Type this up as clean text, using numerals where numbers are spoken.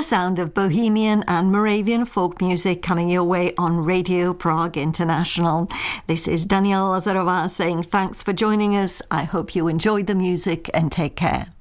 sound of Bohemian and Moravian folk music coming your way on Radio Prague International. This is Daniela Lazarová saying thanks for joining us. I hope you enjoyed the music and take care.